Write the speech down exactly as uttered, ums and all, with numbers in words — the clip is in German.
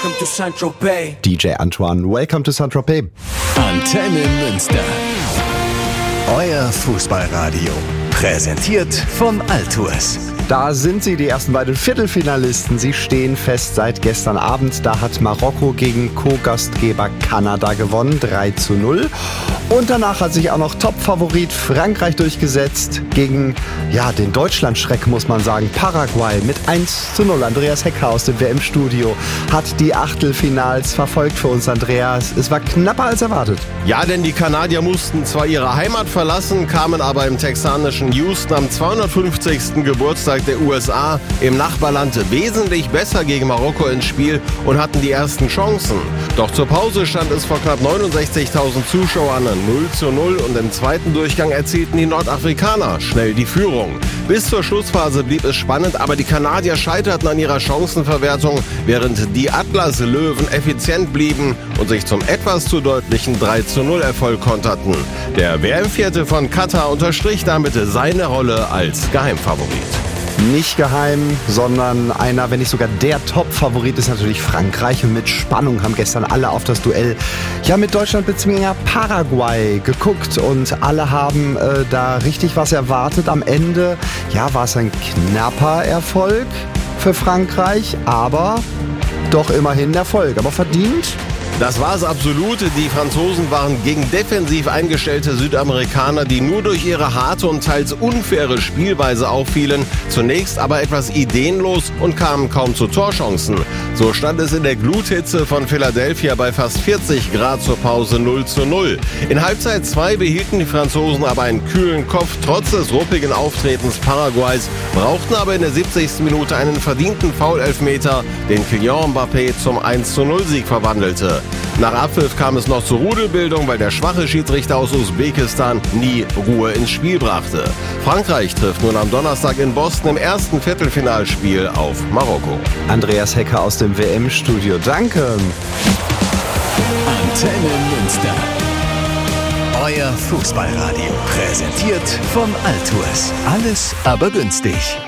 welcome to Saint-Tropez. D J Antoine, welcome to Saint-Tropez. Antenne Münster. Euer Fußballradio. Präsentiert von Altours. Da sind sie, die ersten beiden Viertelfinalisten. Sie stehen fest seit gestern Abend. Da hat Marokko gegen Co-Gastgeber Kanada gewonnen, drei zu null. Und danach hat sich auch noch Top-Favorit Frankreich durchgesetzt gegen ja, den Deutschlandschreck, muss man sagen, Paraguay mit eins zu null. Andreas Hecker aus dem W M-Studio hat die Achtelfinals verfolgt für uns, Andreas. Es war knapper als erwartet. Ja, denn die Kanadier mussten zwar ihre Heimat verlassen, kamen aber im texanischen Houston am zweihundertfünfzigsten Geburtstag der U S A im Nachbarland wesentlich besser gegen Marokko ins Spiel und hatten die ersten Chancen. Doch zur Pause stand es vor knapp neunundsechzigtausend Zuschauern null zu null und im zweiten Durchgang erzielten die Nordafrikaner schnell die Führung. Bis zur Schlussphase blieb es spannend, aber die Kanadier scheiterten an ihrer Chancenverwertung, während die Atlas-Löwen effizient blieben und sich zum etwas zu deutlichen drei zu null Erfolg konterten. Der W M-Vierte von Katar unterstrich damit seine Rolle als Geheimfavorit. Nicht geheim, sondern einer, wenn nicht sogar der Top-Favorit ist natürlich Frankreich. Und mit Spannung haben gestern alle auf das Duell ja mit Deutschland-Bezwinger Paraguay geguckt. Und alle haben äh, da richtig was erwartet. Am Ende ja, war es ein knapper Erfolg für Frankreich, aber doch immerhin Erfolg. Aber verdient? Das war es absolut. Die Franzosen waren gegen defensiv eingestellte Südamerikaner, die nur durch ihre harte und teils unfaire Spielweise auffielen, zunächst aber etwas ideenlos und kamen kaum zu Torchancen. So stand es in der Gluthitze von Philadelphia bei fast vierzig Grad zur Pause null zu null. In Halbzeit zwei behielten die Franzosen aber einen kühlen Kopf trotz des ruppigen Auftretens Paraguays, brauchten aber in der siebzigsten Minute einen verdienten Foul-Elfmeter, den Kylian Mbappé zum eins zu null Sieg verwandelte. Nach Abpfiff kam es noch zur Rudelbildung, weil der schwache Schiedsrichter aus Usbekistan nie Ruhe ins Spiel brachte. Frankreich trifft nun am Donnerstag in Boston im ersten Viertelfinalspiel auf Marokko. Andreas Hecker aus dem W M-Studio, danke. Antenne Münster. Euer Fußballradio. Präsentiert von Altours. Alles aber günstig.